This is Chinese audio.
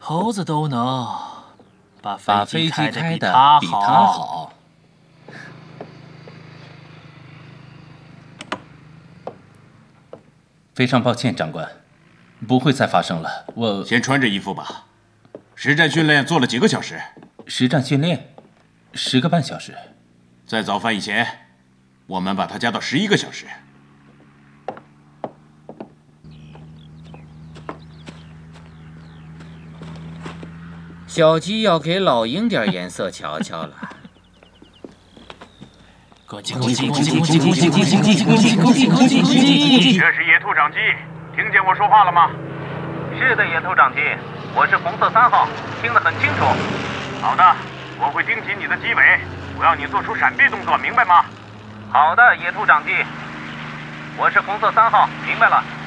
猴子都能把飞机开得比他好。 非常抱歉，长官，不会再发生了。我先穿着衣服吧。实战训练做了几个小时？ 实战训练10个半小时。 在早饭以前，我们把它加到11个小时。 小鸡要给老鹰点颜色瞧瞧了。 恭喜！这是野兔长机，听见我说话了吗？ 是的，野兔长机，我是红色3号，听得很清楚。 好的，我会盯紧你的机尾，我要你做出闪避动作，明白吗？ 好的，野兔长机，我是红色3号，明白了。